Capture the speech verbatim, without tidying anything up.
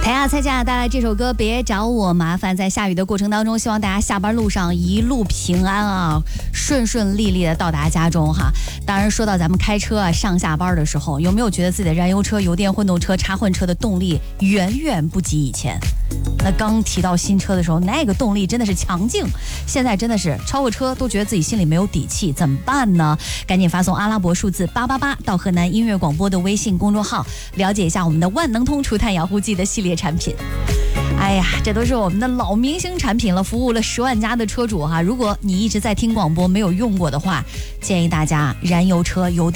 凯亚蔡佳带来这首歌《别找我麻烦》。在下雨的过程当中，希望大家下班路上一路平安啊，顺顺利利的到达家中哈。当然，说到咱们开车啊，上下班的时候，有没有觉得自己的燃油车、油电混动车、插混车的动力远远不及以前？那刚提到新车的时候，那个动力真的是强劲，现在真的是超个车都觉得自己心里没有底气，怎么办呢？赶紧发送阿拉伯数字八八八到河南音乐广播的微信公众号，了解一下我们的万能通除碳养护剂的系列产品。哎呀，这都是我们的老明星产品了，服务了十万家的车主哈。如果你一直在听广播没有用过的话，建议大家燃油车、油电